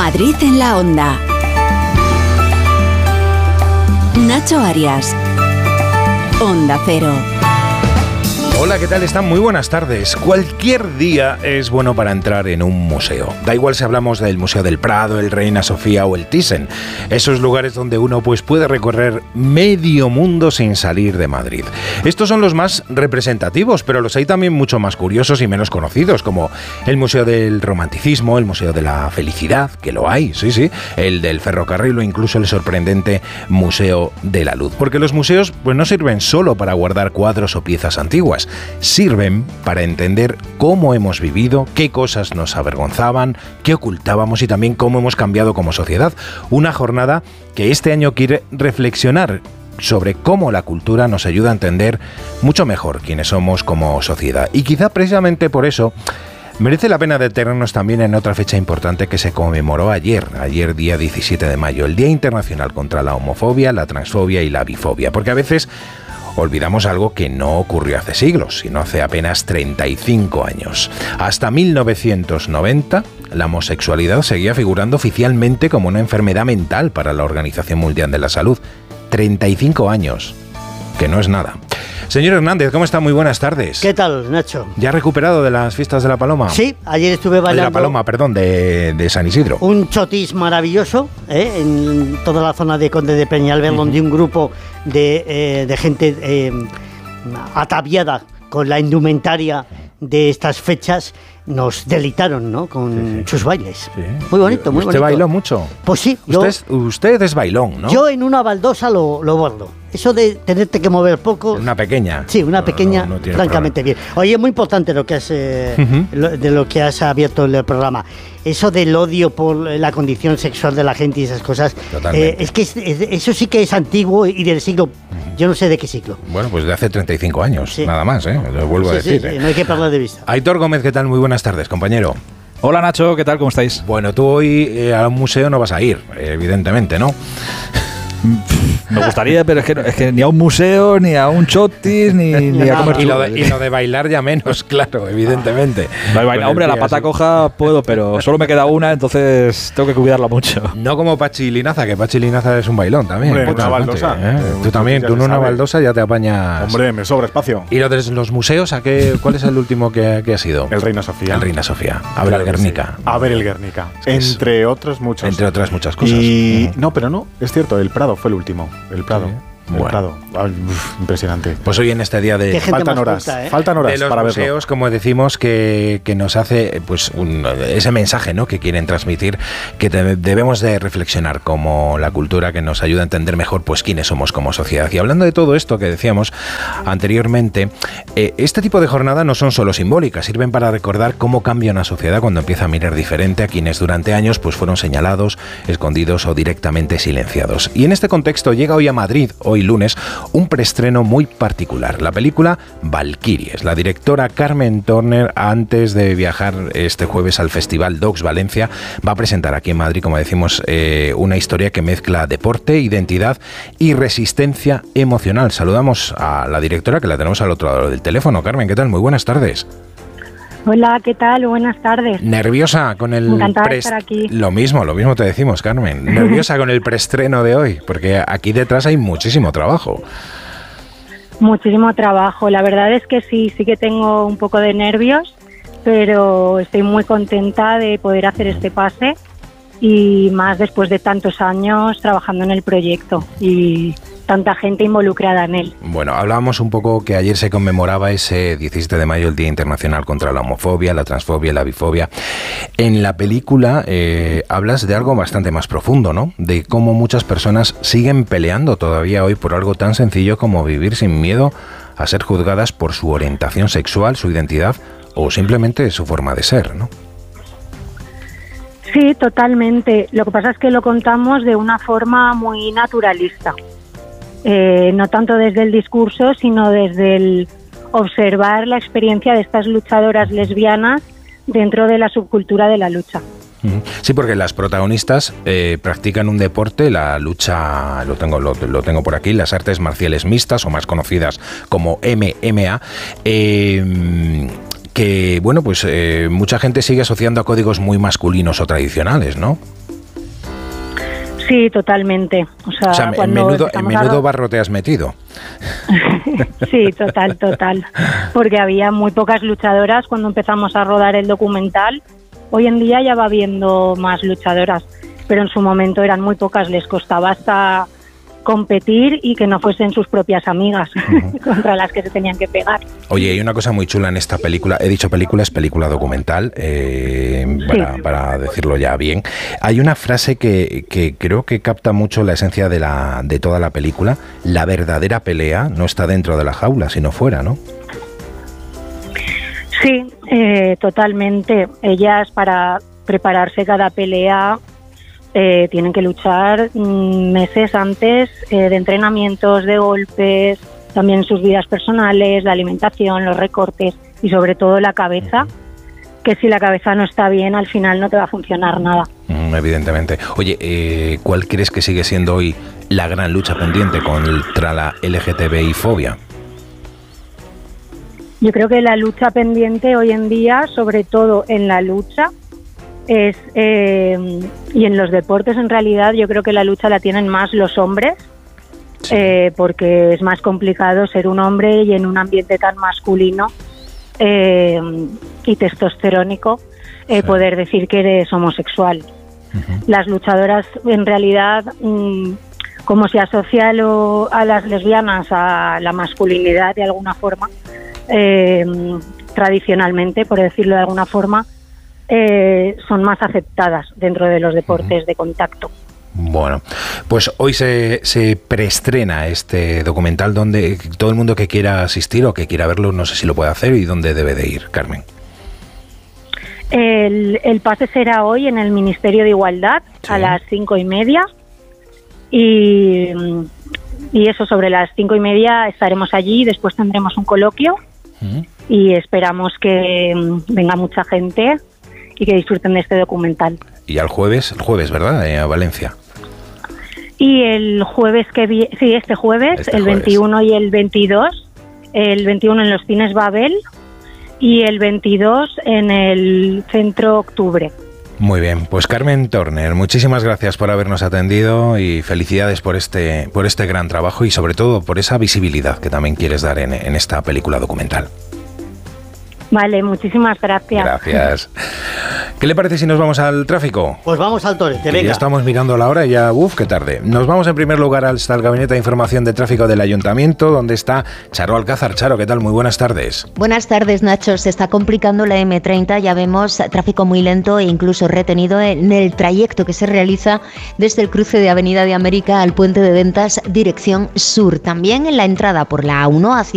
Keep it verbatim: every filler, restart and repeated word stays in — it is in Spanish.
Madrid en la Onda. Nacho Arias. Onda Cero. Hola, ¿qué tal están? Muy buenas tardes. Cualquier día es bueno para entrar en un museo. Da igual si hablamos del Museo del Prado, el Reina Sofía o el Thyssen. Esos lugares donde uno pues, puede recorrer medio mundo sin salir de Madrid. Estos son los más representativos, pero los hay también mucho más curiosos y menos conocidos, como el Museo del Romanticismo, el Museo de la Felicidad, que lo hay, sí, sí, el del Ferrocarril o incluso el sorprendente Museo de la Luz. Porque los museos pues, no sirven solo para guardar cuadros o piezas antiguas. Sirven para entender cómo hemos vivido, qué cosas nos avergonzaban, qué ocultábamos y también cómo hemos cambiado como sociedad. Una jornada que este año quiere reflexionar sobre cómo la cultura nos ayuda a entender mucho mejor quiénes somos como sociedad. Y quizá precisamente por eso merece la pena detenernos también en otra fecha importante que se conmemoró ayer, ayer día diecisiete de mayo, el Día Internacional contra la Homofobia, la Transfobia y la Bifobia. Porque a veces olvidamos algo que no ocurrió hace siglos, sino hace apenas treinta y cinco años. Hasta mil novecientos noventa, la homosexualidad seguía figurando oficialmente como una enfermedad mental para la Organización Mundial de la Salud. treinta y cinco años, que no es nada. Señor Hernández, ¿cómo está? Muy buenas tardes. ¿Qué tal, Nacho? ¿Ya recuperado de las fiestas de la Paloma? Sí, ayer estuve bailando... De la Paloma, perdón, de, de San Isidro. Un chotis maravilloso, ¿eh? En toda la zona de Conde de Peñalver, uh-huh. donde un grupo de, eh, de gente eh, ataviada con la indumentaria de estas fechas nos deleitaron, ¿no? Con sí, sí. sus bailes. Sí. Muy bonito, muy bonito. ¿Usted bailó mucho? Pues sí. Usted, yo, es, usted es bailón, ¿no? Yo en una baldosa lo, lo bordo. Eso de tenerte que mover poco... Una pequeña. Sí, una pequeña, no, no, no francamente problema. Bien. Oye, es muy importante lo que has, eh, uh-huh. lo, de lo que has abierto el programa. Eso del odio por la condición sexual de la gente y esas cosas. Eh, es que es, es, eso sí que es antiguo y del siglo... Uh-huh. Yo no sé de qué siglo. Bueno, pues de hace treinta y cinco años, sí. nada más, ¿eh? Lo vuelvo sí, a decir. Sí, sí, ¿eh? No hay que perder de vista. Aitor Gómez, ¿qué tal? Muy buenas tardes, compañero. Hola Nacho, ¿qué tal? ¿Cómo estáis? Bueno, tú hoy eh, a un museo no vas a ir, evidentemente, ¿no? Me gustaría, pero es que, es que ni a un museo, ni a un chotis, ni, ni a comer y lo, de, y lo de bailar ya menos, claro, evidentemente. No, baila, hombre, a la pata así. Coja puedo, pero solo me queda una, entonces tengo que cuidarla mucho. No como Pachi Linaza, que Pachi Linaza es un bailón también. Hombre, una baldosa. ¿eh? Eh, tú también, tú en una baldosa ya te apañas. Hombre, me sobra espacio. ¿Y lo de los museos, a qué, cuál es el último que, que ha sido? El Reina Sofía. El Reina Sofía. A ver el Guernica. Sí. A ver el Guernica. Entre otros muchos. Entre otras muchas cosas. Y uh-huh. No, pero no, es cierto, el Prado fue el último. El Prado. Sí. El bueno. Prado. Uf, impresionante. Pues hoy en este día de faltan horas, culta, ¿eh? faltan horas de los para museos, verlo. como decimos, que, que nos hace pues un, ese mensaje, ¿no? que quieren transmitir, que te, debemos de reflexionar como la cultura que nos ayuda a entender mejor pues quiénes somos como sociedad. Y hablando de todo esto que decíamos anteriormente, eh, este tipo de jornadas no son solo simbólicas, sirven para recordar cómo cambia una sociedad cuando empieza a mirar diferente a quienes durante años pues fueron señalados, escondidos o directamente silenciados. Y en este contexto llega hoy a Madrid, hoy lunes, un preestreno muy particular, la película Valquíries. La directora Carmen Torner, antes de viajar este jueves al Festival Docs Valencia, va a presentar aquí en Madrid, como decimos, eh, una historia que mezcla deporte, identidad y resistencia emocional. Saludamos a la directora, que la tenemos al otro lado del teléfono. Carmen, ¿qué tal? Muy buenas tardes. Hola, ¿qué tal? Buenas tardes. ¿Nerviosa con el Encantada pre- de estar aquí. Lo mismo, lo mismo te decimos, Carmen. ¿Nerviosa con el preestreno de hoy? Porque aquí detrás hay muchísimo trabajo. Muchísimo trabajo. La verdad es que sí, sí que tengo un poco de nervios, pero estoy muy contenta de poder hacer este pase y más después de tantos años trabajando en el proyecto y tanta gente involucrada en él. Bueno, hablábamos un poco que ayer se conmemoraba ese diecisiete de mayo, el Día Internacional contra la Homofobia, la Transfobia y la Bifobia. En la película eh, hablas de algo bastante más profundo, ¿no? De cómo muchas personas siguen peleando todavía hoy por algo tan sencillo como vivir sin miedo a ser juzgadas por su orientación sexual, su identidad o simplemente su forma de ser, ¿no? Sí, totalmente. Lo que pasa es que lo contamos de una forma muy naturalista. Eh, no tanto desde el discurso, sino desde el observar la experiencia de estas luchadoras lesbianas dentro de la subcultura de la lucha. Sí, porque las protagonistas eh, practican un deporte, la lucha, lo tengo, lo, lo tengo por aquí, las artes marciales mixtas, o más conocidas como M M A, eh, que, bueno, pues eh, mucha gente sigue asociando a códigos muy masculinos o tradicionales, ¿no? Sí, totalmente. O sea, O sea, en cuando menudo, en empezamos a menudo ro- barro te has metido. Sí, total, total. Porque había muy pocas luchadoras cuando empezamos a rodar el documental. Hoy en día ya va habiendo más luchadoras, pero en su momento eran muy pocas. Les costaba hasta competir y que no fuesen sus propias amigas uh-huh. contra las que se tenían que pegar. Oye, hay una cosa muy chula en esta película. He dicho película, es película documental, eh, para, sí. para decirlo ya bien. Hay una frase que, que creo que capta mucho la esencia de, la, de toda la película. La verdadera pelea no está dentro de la jaula, sino fuera, ¿no? Sí, eh, totalmente. Ellas, para prepararse cada pelea, Eh, tienen que luchar mm, meses antes eh, de entrenamientos, de golpes, también sus vidas personales, la alimentación, los recortes y sobre todo la cabeza, que si la cabeza no está bien al final no te va a funcionar nada. Mm, evidentemente. Oye, eh, ¿cuál crees que sigue siendo hoy la gran lucha pendiente contra la L G T B I fobia? Yo creo que la lucha pendiente hoy en día, sobre todo en la lucha, es eh, y en los deportes en realidad yo creo que la lucha la tienen más los hombres, sí. eh, porque es más complicado ser un hombre y en un ambiente tan masculino eh, y testosterónico eh, sí. poder decir que eres homosexual. Uh-huh. Las luchadoras en realidad, mmm, como se asocia lo, a las lesbianas a la masculinidad de alguna forma, eh, tradicionalmente, por decirlo de alguna forma, Eh, son más aceptadas dentro de los deportes uh-huh. de contacto. Bueno, pues hoy se, se preestrena este documental donde todo el mundo que quiera asistir o que quiera verlo, no sé si lo puede hacer y dónde debe de ir, Carmen. El, el pase será hoy en el Ministerio de Igualdad sí. a las cinco y media y, y eso, sobre las cinco y media estaremos allí y después tendremos un coloquio uh-huh. y esperamos que venga mucha gente y que disfruten de este documental. Y al jueves, el jueves, ¿verdad? Eh, a Valencia. Y el jueves que viene, sí, este jueves, este el jueves. veintiuno y el veintidós, el veintiuno en los cines Babel y el veintidós en el Centro Octubre. Muy bien, pues Carmen Torner, muchísimas gracias por habernos atendido y felicidades por este, por este gran trabajo y sobre todo por esa visibilidad que también quieres dar en, en esta película documental. Vale, muchísimas gracias. Gracias. ¿Qué le parece si nos vamos al tráfico? Pues vamos al torete, venga. Ya estamos mirando la hora y ya, uff, qué tarde. Nos vamos en primer lugar hasta el Gabinete de Información de Tráfico del Ayuntamiento, donde está Charo Alcázar. Charo, ¿qué tal? Muy buenas tardes. Buenas tardes, Nacho. Se está complicando la eme treinta, ya vemos tráfico muy lento e incluso retenido en el trayecto que se realiza desde el cruce de Avenida de América al Puente de Ventas, dirección sur. También en la entrada por la A uno hacia